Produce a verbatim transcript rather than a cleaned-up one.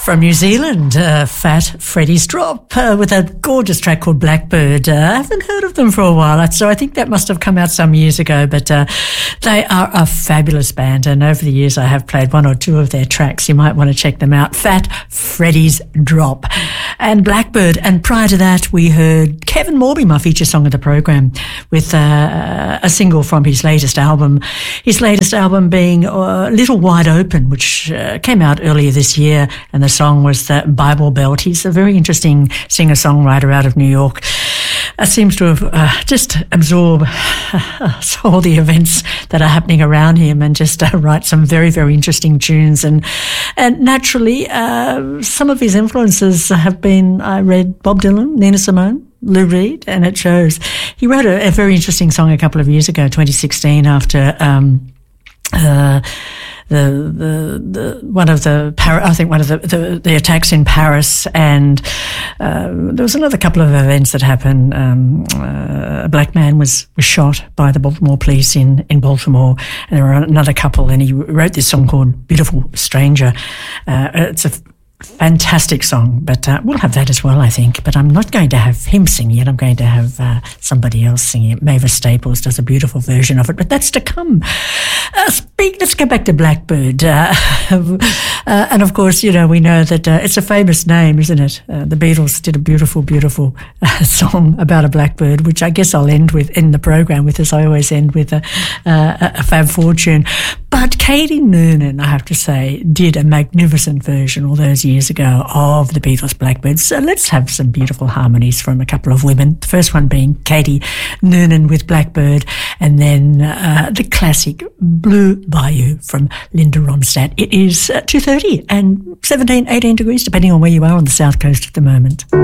From New Zealand, uh, Fat Freddy's Drop uh, with a gorgeous track called Blackbird. Uh, I haven't heard of them for a while, so I think that must have come out some years ago, but uh, they are a fabulous band, and over the years I have played one or two of their tracks. You might want to check them out. Fat Freddy's Drop and Blackbird. And prior to that, we heard Kevin Morby, my feature song of the program, with uh, a single from his latest album. His latest album being uh, Little Wide Open, which uh, came out earlier this year, and the song was the Bible Belt. He's a very interesting singer-songwriter out of New York. Uh, seems to have uh, just absorbed uh, all the events that are happening around him and just uh, write some very, very interesting tunes. And and naturally, uh, some of his influences have been, I read Bob Dylan, Nina Simone, Lou Reed, and it shows. He wrote a, a very interesting song a couple of years ago, twenty sixteen, after um, uh, the the the one of the Par- I think one of the, the the attacks in Paris, and uh, there was another couple of events that happened. Um, uh, a black man was was shot by the Baltimore police in in Baltimore, and there were another couple, and he wrote this song called "Beautiful Stranger." Uh, it's a fantastic song, but uh, we'll have that as well, I think. But I'm not going to have him singing it. I'm going to have uh, somebody else singing it. Mavis Staples does a beautiful version of it, but that's to come. Uh, speak. Let's go back to Blackbird. Uh, uh, and of course, you know, we know that uh, it's a famous name, isn't it? Uh, the Beatles did a beautiful, beautiful uh, song about a blackbird, which I guess I'll end with in the program with, as I always end with a, uh, a Fab Four tune. But Katie Noonan, I have to say, did a magnificent version all those years ago of the Beatles' Blackbird. So let's have some beautiful harmonies from a couple of women. The first one being Katie Noonan with Blackbird, and then uh, the classic Blue Bayou from Linda Ronstadt. It is uh, two thirty and seventeen, eighteen degrees, depending on where you are on the south coast at the moment.